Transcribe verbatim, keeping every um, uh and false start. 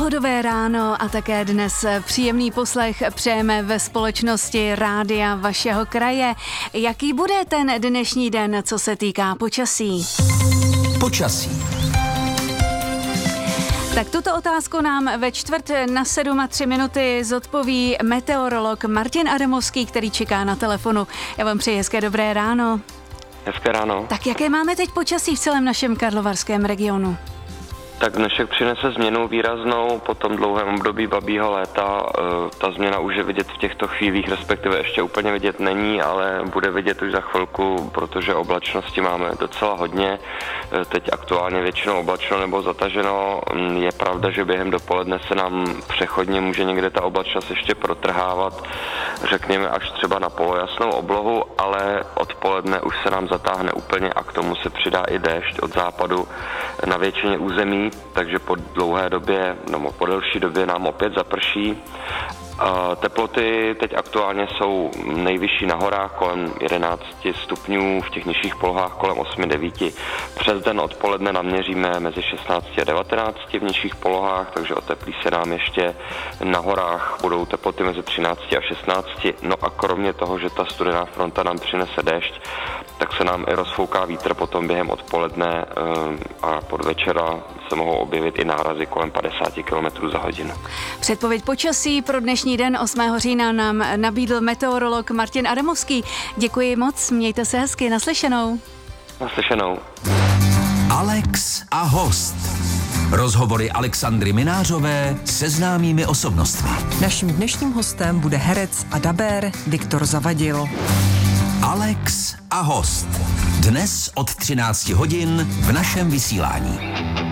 Pohodové ráno a také dnes příjemný poslech přejeme ve společnosti rádia vašeho kraje. Jaký bude ten dnešní den, co se týká počasí? Počasí. Tak tuto otázku nám ve čtvrt na sedm a tři minuty zodpoví meteorolog Martin Adamovský, který čeká na telefonu. Já vám přeji hezké dobré ráno. Hezké ráno. Tak jaké máme teď počasí v celém našem karlovarském regionu? Tak dnešek přinese změnu výraznou po tom dlouhém období babího léta. Ta změna už je vidět v těchto chvílích, respektive ještě úplně vidět není, ale bude vidět už za chvilku, protože oblačnosti máme docela hodně. Teď aktuálně většinou oblačno nebo zataženo. Je pravda, že během dopoledne se nám přechodně může někde ta oblačnost ještě protrhávat, řekněme až třeba na polojasnou oblohu, ale odpoledne už se nám zatáhne úplně a k tomu se přidá i déšť od západu na většině území, takže po dlouhé době, no po delší době nám opět zaprší. Teploty teď aktuálně jsou nejvyšší na horách kolem jedenáct stupňů, v těch nižších polohách kolem osm devět. Přes den odpoledne naměříme mezi šestnáct a devatenáct v nižších polohách, takže oteplí se nám ještě na horách, budou teploty mezi třináct a šestnáct. No a kromě toho, že ta studená fronta nám přinese déšť, tak se nám i rozfouká vítr potom během odpoledne a podvečera se mohou objevit i nárazy kolem padesát kilometrů za hodinu. Předpověď počasí pro dnešní den osmého října nám nabídl meteorolog Martin Adamovský. Děkuji moc, mějte se hezky, naslyšenou. Naslyšenou. Alex a host. Rozhovory Alexandry Minářové se známými osobnostmi. Naším dnešním hostem bude herec a dabér Viktor Zavadil. Alex a host. Dnes od třinácti hodin v našem vysílání.